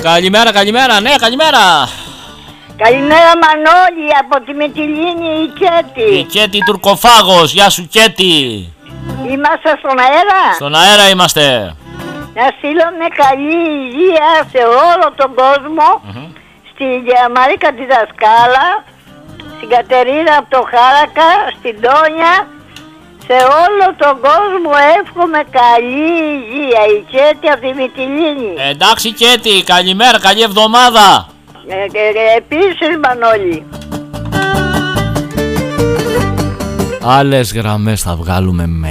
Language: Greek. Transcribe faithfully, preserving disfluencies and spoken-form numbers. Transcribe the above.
Καλημέρα, καλημέρα, ναι, καλημέρα. Καλημέρα Μανώλη, από τη Μυτιλήνη η Κέτη. Η Κέτη Τουρκοφάγος, γεια σου Κέτη. Είμαστε στον αέρα. Στον αέρα είμαστε. Να στείλουμε καλή υγεία σε όλο τον κόσμο, mm-hmm. στη Μαρίκα τη δασκάλα, στην Κατερίνα από το Χάρακα, στην Τόνια, σε όλο τον κόσμο εύχομαι καλή υγεία. Η Κέτη από τη Μυτιλήνη. Εντάξει Κέτη, καλημέρα, καλή εβδομάδα. Ε, ε, επίσης Μανώλη. Άλλες γραμμές θα βγάλουμε με